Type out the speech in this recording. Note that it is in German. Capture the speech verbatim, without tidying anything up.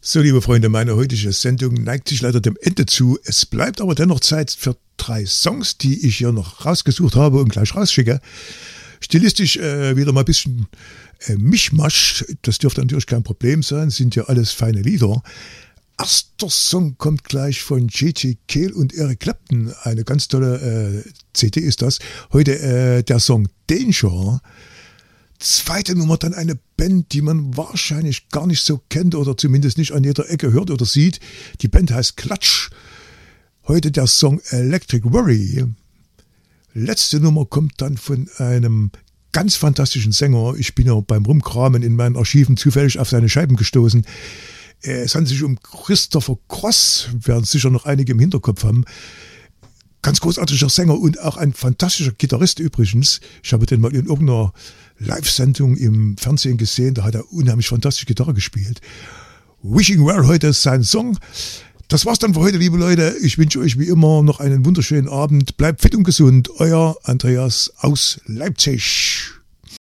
So, liebe Freunde, meine heutige Sendung neigt sich leider dem Ende zu. Es bleibt aber dennoch Zeit für drei Songs, die ich hier noch rausgesucht habe und gleich rausschicke. Stilistisch äh, wieder mal ein bisschen äh, Mischmasch. Das dürfte natürlich kein Problem sein, sind ja alles feine Lieder. Erster Song kommt gleich von J J Cale und Eric Clapton. Eine ganz tolle äh, C D ist das. Heute äh, der Song Danger. Zweite Nummer dann eine Band, die man wahrscheinlich gar nicht so kennt oder zumindest nicht an jeder Ecke hört oder sieht. Die Band heißt Clutch. Heute der Song Electric Worry. Letzte Nummer kommt dann von einem ganz fantastischen Sänger. Ich bin ja beim Rumkramen in meinen Archiven zufällig auf seine Scheiben gestoßen. Es handelt sich um Christopher Cross, werden sicher noch einige im Hinterkopf haben. Ganz großartiger Sänger und auch ein fantastischer Gitarrist übrigens. Ich habe den mal in irgendeiner Live-Sendung im Fernsehen gesehen, da hat er unheimlich fantastische Gitarre gespielt. Wishing Well heute ist sein Song. Das war's dann für heute, liebe Leute. Ich wünsche euch wie immer noch einen wunderschönen Abend. Bleibt fit und gesund. Euer Andreas aus Leipzig.